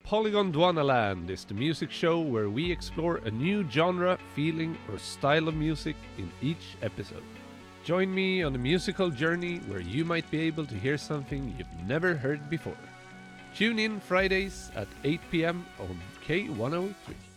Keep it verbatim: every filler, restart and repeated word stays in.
Polygon Dwanaland is the music show where we explore a new genre, feeling, or style of music in each episode. Join me on a musical journey where you might be able to hear something you've never heard before. Tune in Fridays at eight p.m. on K one oh three.